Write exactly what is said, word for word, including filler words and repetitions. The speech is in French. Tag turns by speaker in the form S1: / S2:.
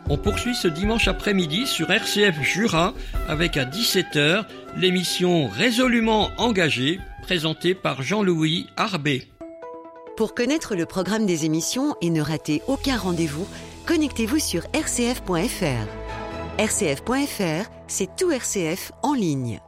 S1: On poursuit ce dimanche après-midi sur R C F Jura avec à dix-sept heures l'émission Résolument engagée présentée par Jean-Louis Arbé.
S2: Pour connaître le programme des émissions et ne rater aucun rendez-vous, connectez-vous sur r c f point f r. r c f point f r, c'est tout R C F en ligne.